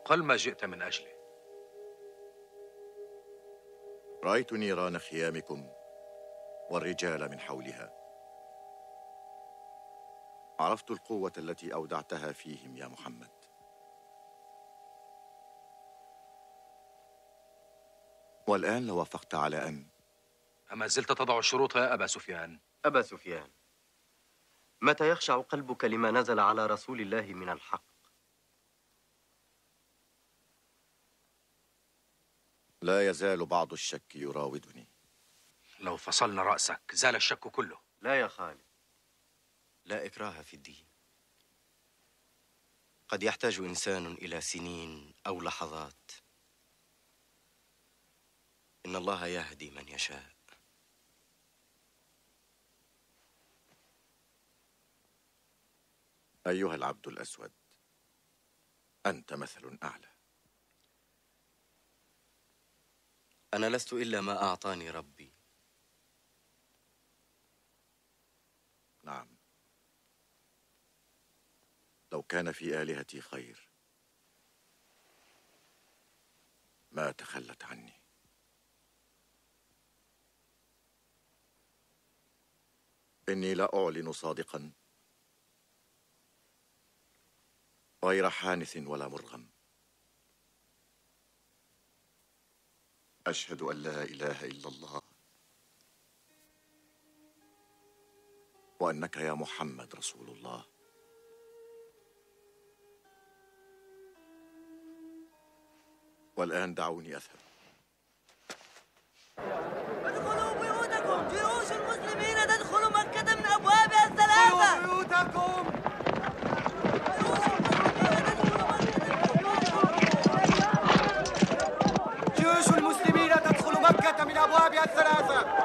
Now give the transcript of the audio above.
أقل ما جئت من أجله. رأيت نيران خيامكم والرجال من حولها، عرفت القوة التي أودعتها فيهم يا محمد. والآن لو وافقت على أن... أما زلت تضع الشروط يا أبا سفيان؟ أبا سفيان، متى يخشع قلبك لما نزل على رسول الله من الحق؟ لا يزال بعض الشك يراودني. لو فصلنا رأسك زال الشك كله. لا يا خالد، لا إكراه في الدين. قد يحتاج إنسان إلى سنين أو لحظات. إن الله يهدي من يشاء. أيها العبد الأسود، أنت مثل أعلى. أنا لست إلا ما أعطاني ربي. نعم، لو كان في آلهتي خير ما تخلت عني. إني لا أعلن صادقا غير حانث ولا مرغم. أشهد أن لا إله إلا الله وأنك يا محمد رسول الله. والآن دعوني أذهب. ادخلوا بيوتكم، جيوش المسلمين تدخل مكة من أبوابها الثلاثة. ادخلوا بيوتكم. جيوش المسلمين تدخل مكة من أبوابها الثلاثة.